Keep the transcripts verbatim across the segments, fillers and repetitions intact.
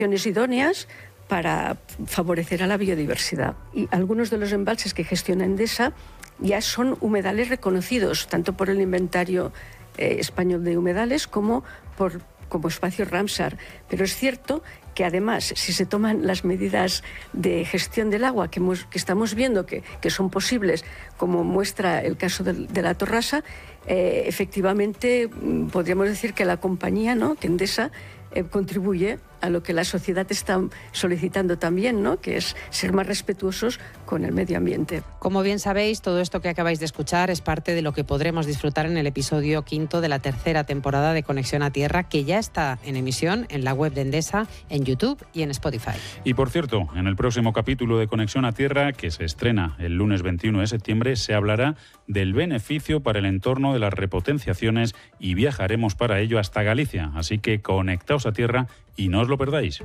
idóneas para favorecer a la biodiversidad. Y algunos de los embalses que gestiona Endesa ya son humedales reconocidos, tanto por el inventario eh, español de humedales como por como espacio Ramsar. Pero es cierto que además, si se toman las medidas de gestión del agua que, hemos, que estamos viendo que, que son posibles, como muestra el caso de, de la Torrasa, eh, efectivamente podríamos decir que la compañía, ¿no?, que Endesa, eh, contribuye a lo que la sociedad está solicitando también, ¿no?, que es ser más respetuosos con el medio ambiente. Como bien sabéis, todo esto que acabáis de escuchar es parte de lo que podremos disfrutar en el episodio quinto de la tercera temporada de Conexión a Tierra, que ya está en emisión en la web de Endesa, en YouTube y en Spotify. Y por cierto, en el próximo capítulo de Conexión a Tierra, que se estrena el lunes veintiuno de septiembre, se hablará del beneficio para el entorno de las repotenciaciones y viajaremos para ello hasta Galicia. Así que conectaos a tierra y no os lo perdáis.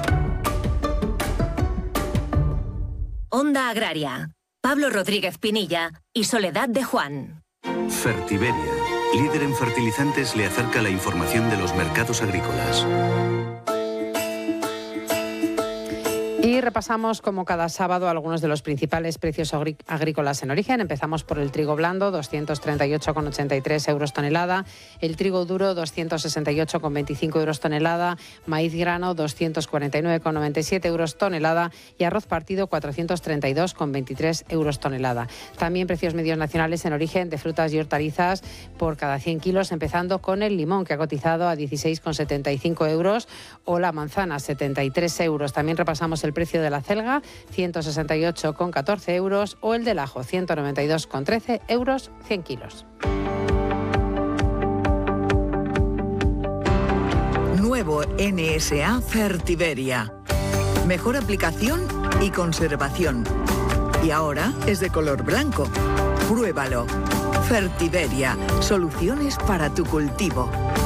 Onda Agraria. Pablo Rodríguez Pinilla y Soledad de Juan. Fertiberia, líder en fertilizantes, le acerca la información de los mercados agrícolas. Y repasamos, como cada sábado, algunos de los principales precios agrícolas en origen. Empezamos por el trigo blando, doscientos treinta y ocho con ochenta y tres euros tonelada. El trigo duro, doscientos sesenta y ocho con veinticinco euros tonelada. Maíz grano, doscientos cuarenta y nueve con noventa y siete euros tonelada. Y arroz partido, cuatrocientos treinta y dos con veintitrés euros tonelada. También precios medios nacionales en origen de frutas y hortalizas por cada cien kilos, empezando con el limón, que ha cotizado a dieciséis con setenta y cinco euros, o la manzana, setenta y tres euros. También repasamos el precio de la celga, ciento sesenta y ocho con catorce euros, o el del ajo, ciento noventa y dos con trece euros, cien kilos. Nuevo N S A Fertiberia. Mejor aplicación y conservación. Y ahora es de color blanco. Pruébalo. Fertiberia. Soluciones para tu cultivo.